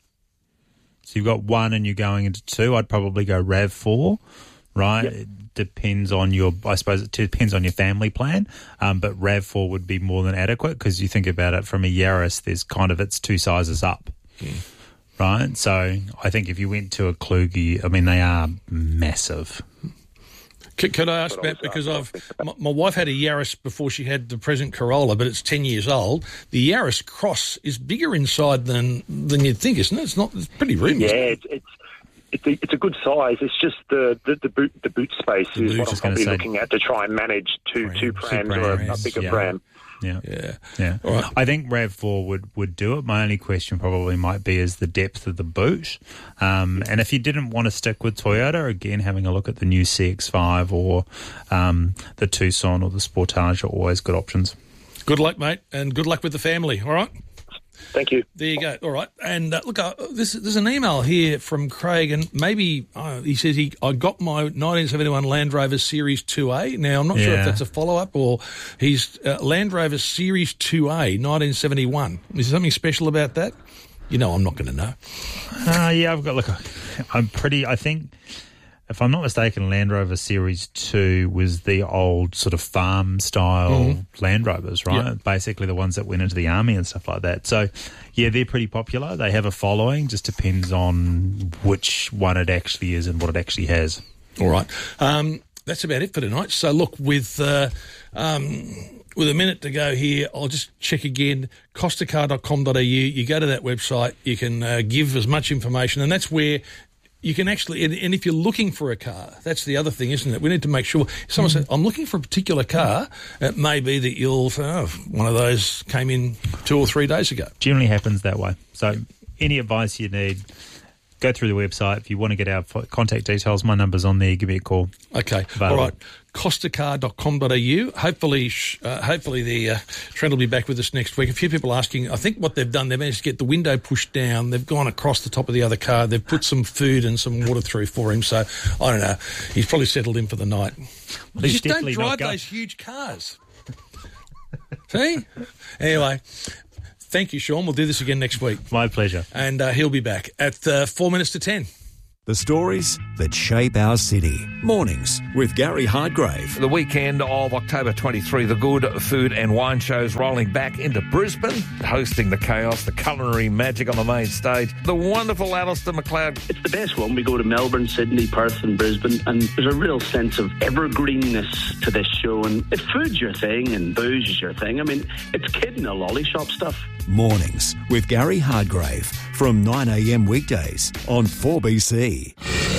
So you've got one and you're going into two. I'd probably go RAV four, right? Yep. It depends on your, I suppose it depends on your family plan, um, but RAV four would be more than adequate, because you think about it from a Yaris, there's kind of, it's two sizes up, mm. right? So I think if you went to a Kluge, I mean, they are massive. Could, could I ask about, because I've my, my wife had a Yaris before she had the present Corolla, but it's ten years old. The Yaris Cross is bigger inside than than you'd think, isn't it? It's not. It's pretty roomy. Yeah, it's it's it's a, it's a good size. It's just the the, the boot the boot space the is what I'm probably say, looking at to try and manage two pram, two prams, two prams or a, a bigger yeah. pram. Yeah, yeah, yeah. All right. I think RAV four would, would do it. My only question probably might be is the depth of the boot. Um, and if you didn't want to stick with Toyota, again, having a look at the new C X five or um, the Tucson or the Sportage are always good options. Good luck, mate, and good luck with the family. All right. Thank you. There you go. All right. And uh, look, uh, this, there's an email here from Craig, and maybe uh, he says he I got my nineteen seventy-one Land Rover Series two A. Now, I'm not yeah. sure if that's a follow-up or he's uh, Land Rover Series two A, nineteen seventy-one. Is there something special about that? You know I'm not going to know. Uh, yeah, I've got, look, I'm pretty, I think, if I'm not mistaken, Land Rover Series two was the old sort of farm-style mm-hmm. Land Rovers, right? Yep. Basically the ones that went into the army and stuff like that. So, yeah, they're pretty popular. They have a following. Just depends on which one it actually is and what it actually has. All right. Um, that's about it for tonight. So, look, with... Uh, um, With a minute to go here, I'll just check again, costa car dot com dot a u. You go to that website, you can uh, give as much information, and that's where you can actually, and, and if you're looking for a car, that's the other thing, isn't it? We need to make sure, if someone says, I'm looking for a particular car, it may be that you'll, oh, one of those came in two or three days ago. Generally happens that way. So any advice you need, go through the website. If you want to get our contact details, my number's on there. Give me a call. Okay. Available. All right. costa car dot com dot a u. Hopefully, uh, hopefully the uh, Trent will be back with us next week. A few people asking, I think what they've done, they've managed to get the window pushed down. They've gone across the top of the other car. They've put some food and some water through for him. So, I don't know. He's probably settled in for the night. Well, Just don't drive those huge cars. See? Anyway. Thank you, Sean. We'll do this again next week. My pleasure. And uh, he'll be back at uh, four minutes to ten. The stories that shape our city. Mornings with Gary Hardgrave. The weekend of October twenty-third, the Good Food and Wine Show's rolling back into Brisbane, hosting the chaos, the culinary magic on the main stage. The wonderful Alistair McLeod. It's the best one. We go to Melbourne, Sydney, Perth and Brisbane, and there's a real sense of evergreenness to this show. And if food's your thing and booze is your thing, I mean, it's kid in a lolly shop stuff. Mornings with Gary Hardgrave from nine a.m. weekdays on four B C.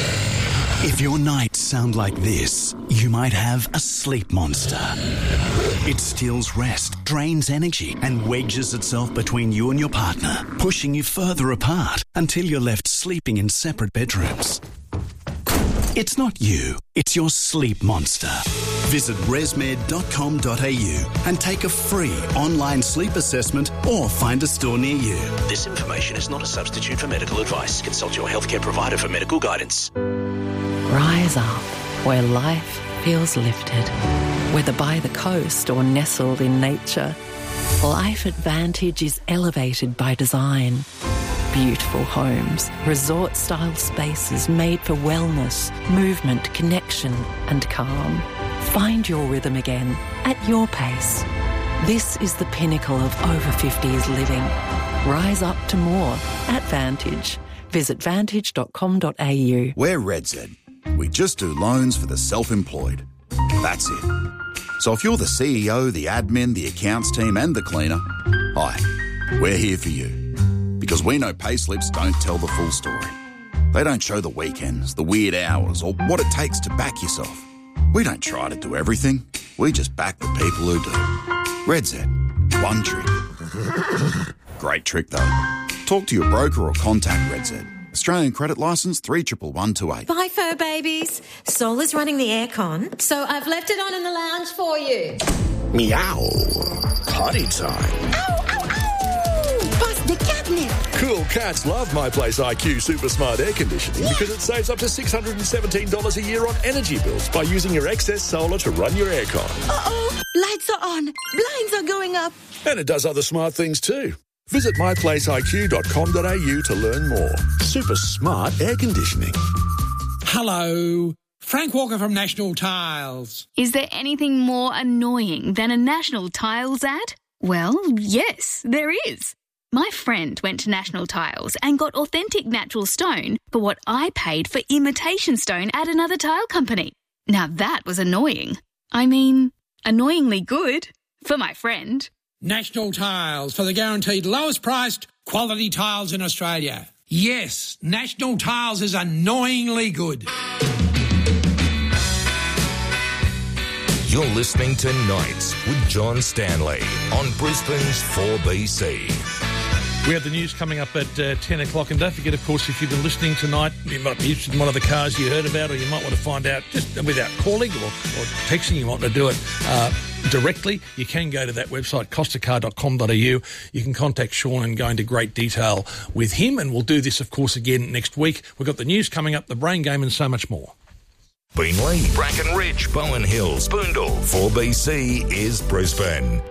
If your nights sound like this, you might have a sleep monster. It steals rest, drains energy, and wedges itself between you and your partner, pushing you further apart until you're left sleeping in separate bedrooms. It's not you, it's your sleep monster. Visit resmed dot com dot a u and take a free online sleep assessment or find a store near you. This information is not a substitute for medical advice. Consult your healthcare provider for medical guidance. Rise up where life feels lifted. Whether by the coast or nestled in nature, Life Advantage is elevated by design. Beautiful homes, resort-style spaces made for wellness, movement, connection and calm. Find your rhythm again at your pace. This is the pinnacle of over fifties living. Rise up to more at Vantage. Visit vantage dot com dot a u. We're RedZ. We just do loans for the self-employed. That's it. So if you're the C E O, the admin, the accounts team and the cleaner, hi, we're here for you. Because we know payslips don't tell the full story. They don't show the weekends, the weird hours, or what it takes to back yourself. We don't try to do everything. We just back the people who do. RedZ. One trick. Great trick, though. Talk to your broker or contact RedZ. Australian credit licence three one one two eight. Bye, fur babies. Sol is running the aircon, so I've left it on in the lounge for you. Meow. Potty time. Ow, ow, ow! Bust the catnip. Cool cats love My Place I Q Super Smart Air Conditioning because it saves up to six hundred seventeen dollars a year on energy bills by using your excess solar to run your aircon. Uh-oh, lights are on, blinds are going up. And it does other smart things too. Visit my place I Q dot com dot a u to learn more. Super smart air conditioning. Hello, Frank Walker from National Tiles. Is there anything more annoying than a National Tiles ad? Well, yes, there is. My friend went to National Tiles and got authentic natural stone for what I paid for imitation stone at another tile company. Now that was annoying. I mean, annoyingly good for my friend. National Tiles, for the guaranteed lowest priced quality tiles in Australia. Yes, National Tiles is annoyingly good. You're listening to Nights with John Stanley on Brisbane's four B C. We have the news coming up at uh, ten o'clock, and don't forget, of course, if you've been listening tonight, you might be interested in one of the cars you heard about, or you might want to find out just without calling or, or texting. You want to do it uh, directly, you can go to that website, costa car dot com dot a u. You can contact Sean and go into great detail with him, and we'll do this, of course, again next week. We've got the news coming up, the brain game, and so much more. Beenleigh, Bracken Ridge, Bowen Hills, Boondall, four B C is Brisbane.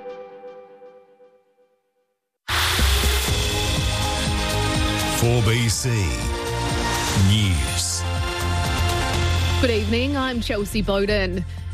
four B C News. Good evening, I'm Chelsea Bowden.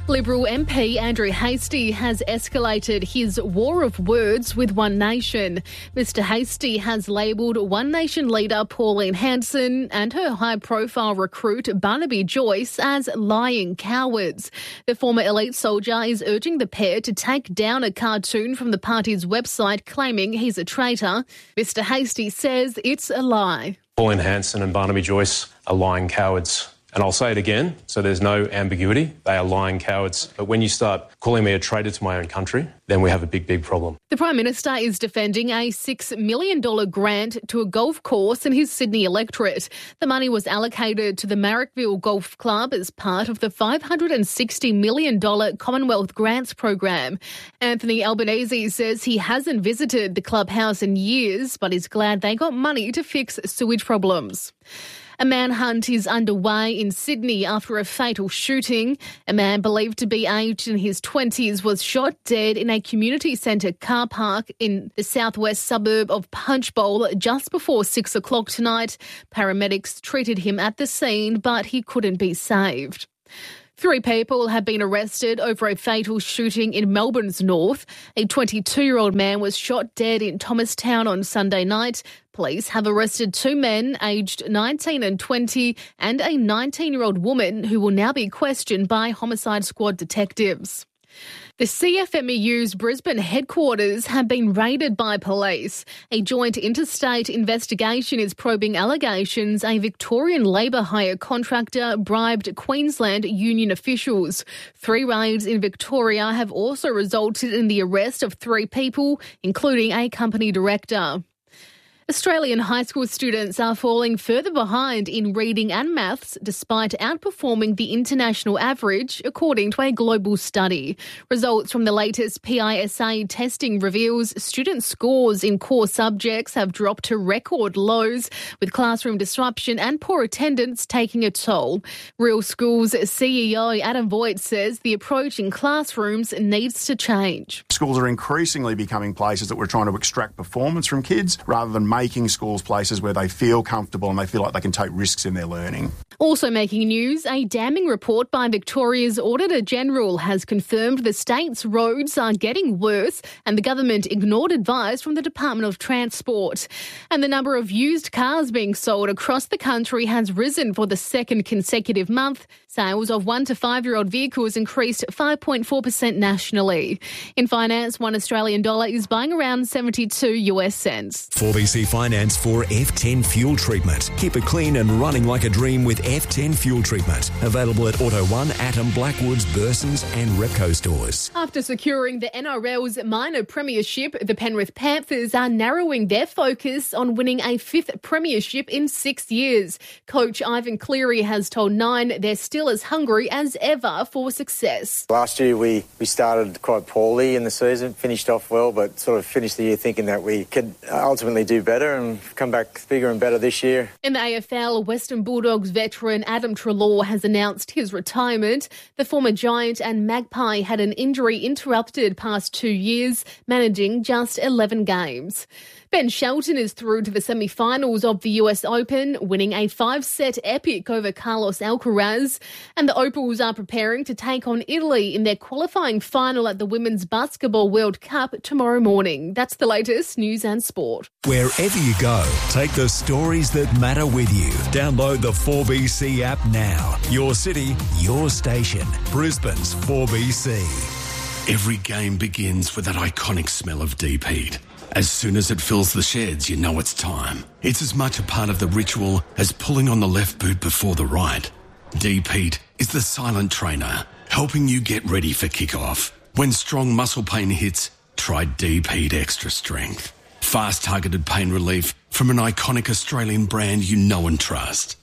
Liberal M P Andrew Hastie has escalated his war of words with One Nation. Mister Hastie has labelled One Nation leader Pauline Hanson and her high-profile recruit Barnaby Joyce as lying cowards. The former elite soldier is urging the pair to take down a cartoon from the party's website claiming he's a traitor. Mister Hastie says it's a lie. Pauline Hanson and Barnaby Joyce are lying cowards. And I'll say it again, so there's no ambiguity. They are lying cowards. But when you start calling me a traitor to my own country, then we have a big, big problem. The Prime Minister is defending a six million dollars grant to a golf course in his Sydney electorate. The money was allocated to the Marrickville Golf Club as part of the five hundred sixty million dollars Commonwealth Grants program. Anthony Albanese says he hasn't visited the clubhouse in years, but is glad they got money to fix sewage problems. A manhunt is underway in Sydney after a fatal shooting. A man believed to be aged in his twenties was shot dead in a community centre car park in the southwest suburb of Punchbowl just before six o'clock tonight. Paramedics treated him at the scene, but he couldn't be saved. Three people have been arrested over a fatal shooting in Melbourne's north. A twenty-two-year-old man was shot dead in Thomastown on Sunday night. Police have arrested two men aged nineteen and twenty and a nineteen-year-old woman who will now be questioned by Homicide Squad detectives. The C F M E U's Brisbane headquarters have been raided by police. A joint interstate investigation is probing allegations a Victorian labour hire contractor bribed Queensland union officials. Three raids in Victoria have also resulted in the arrest of three people, including a company director. Australian high school students are falling further behind in reading and maths despite outperforming the international average, according to a global study. Results from the latest P I S A testing reveals student scores in core subjects have dropped to record lows, with classroom disruption and poor attendance taking a toll. Real Schools C E O Adam Voigt says the approach in classrooms needs to change. Schools are increasingly becoming places that we're trying to extract performance from kids rather than making schools places where they feel comfortable and they feel like they can take risks in their learning. Also making news, a damning report by Victoria's Auditor General has confirmed the state's roads are getting worse and the government ignored advice from the Department of Transport. And the number of used cars being sold across the country has risen for the second consecutive month. Sales of one to five-year-old vehicles increased five point four percent nationally. In finance, one Australian dollar is buying around seventy-two US cents. four B C Finance for F ten Fuel Treatment. Keep it clean and running like a dream with F ten Fuel Treatment. Available at Auto one, Atom, Blackwoods, Bursons and Repco stores. After securing the N R L's minor premiership, the Penrith Panthers are narrowing their focus on winning a fifth premiership in six years. Coach Ivan Cleary has told Nine they're still as hungry as ever for success. Last year we, we started quite poorly in the season, finished off well, but sort of finished the year thinking that we could ultimately do better and come back bigger and better this year. In the A F L, Western Bulldogs veteran Adam Treloar has announced his retirement. The former Giant and Magpie had an injury-interrupted past two years, managing just eleven games. Ben Shelton is through to the semi-finals of the U S Open, winning a five-set epic over Carlos Alcaraz. And the Opals are preparing to take on Italy in their qualifying final at the Women's Basketball World Cup tomorrow morning. That's the latest news and sport. Wherever you go, take the stories that matter with you. Download the four B C app now. Your city, your station. Brisbane's four B C. Every game begins with that iconic smell of deep heat. As soon as it fills the sheds, you know it's time. It's as much a part of the ritual as pulling on the left boot before the right. Deep Heat is the silent trainer, helping you get ready for kickoff. When strong muscle pain hits, try Deep Heat Extra Strength. Fast targeted pain relief from an iconic Australian brand you know and trust.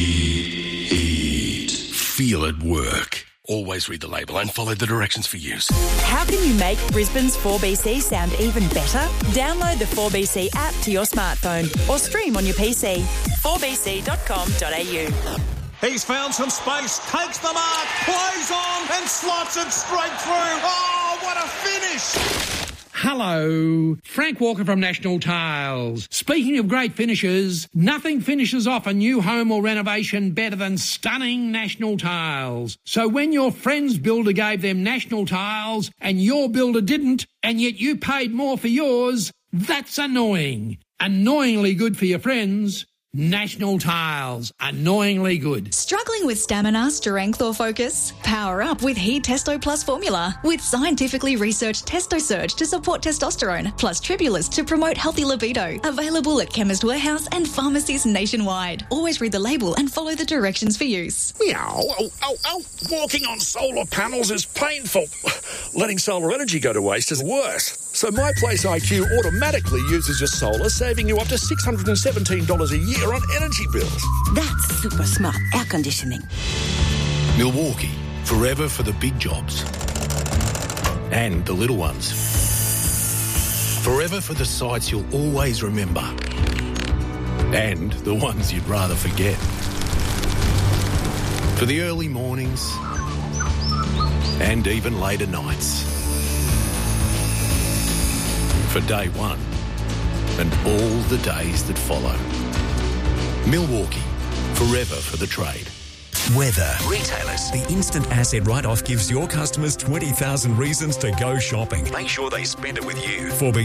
Deep Heat. Feel it work. Always read the label and follow the directions for use. How can you make Brisbane's four B C sound even better? Download the four B C app to your smartphone or stream on your P C. four b c dot com dot a u. He's found some space, takes the mark, plays on and slots it straight through. Oh, what a finish! Hello, Frank Walker from National Tiles. Speaking of great finishes, nothing finishes off a new home or renovation better than stunning National Tiles. So when your friend's builder gave them National Tiles and your builder didn't, and yet you paid more for yours, that's annoying. Annoyingly good for your friends. National Tiles, annoyingly good. Struggling with stamina, strength or focus? Power up with Heat Testo Plus formula with scientifically researched Testo Surge to support testosterone, plus Tribulus to promote healthy libido. Available at Chemist Warehouse and pharmacies nationwide. Always read the label and follow the directions for use. Meow. Oh, oh, oh. Walking on solar panels is painful. Letting solar energy go to waste is worse. So My Place I Q automatically uses your solar, saving you up to six hundred seventeen dollars a year on energy bills. That's super smart air conditioning. Milwaukee, forever for the big jobs. And the little ones. Forever for the sights you'll always remember. And the ones you'd rather forget. For the early mornings and even later nights. For day one and all the days that follow. Milwaukee, forever for the trade. Weather. Retailers. The instant asset write-off gives your customers twenty thousand reasons to go shopping. Make sure they spend it with you. four B